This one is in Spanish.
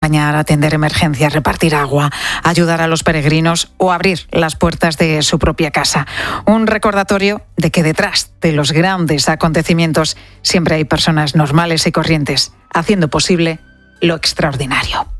acompañar, atender emergencias, repartir agua, ayudar a los peregrinos o abrir las puertas de su propia casa. Un recordatorio de que detrás de los grandes acontecimientos siempre hay personas normales y corrientes, haciendo posible lo extraordinario.